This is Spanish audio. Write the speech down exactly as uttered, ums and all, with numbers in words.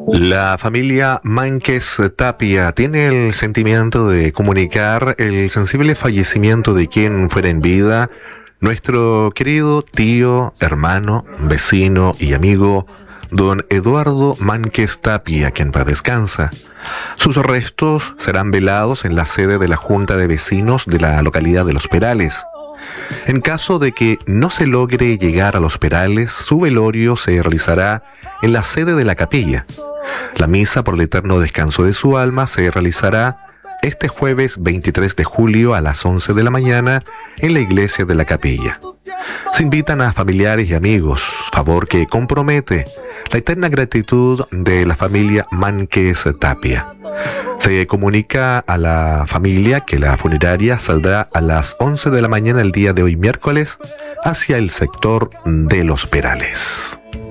La familia Mánquez Tapia tiene el sentimiento de comunicar el sensible fallecimiento de quien fuera en vida nuestro querido tío, hermano, vecino y amigo, don Eduardo Mánquez Tapia, quien paz descansa. Sus restos serán velados en la sede de la Junta de Vecinos de la localidad de Los Perales. En caso de que no se logre llegar a Los Perales, su velorio se realizará en la sede de la capilla. La misa por el eterno descanso de su alma se realizará este jueves veintitrés de julio a las once de la mañana en la iglesia de la capilla. Se invitan a familiares y amigos, favor que compromete la eterna gratitud de la familia Mánquez Tapia. Se comunica a la familia que la funeraria saldrá a las once de la mañana el día de hoy miércoles hacia el sector de Los Perales.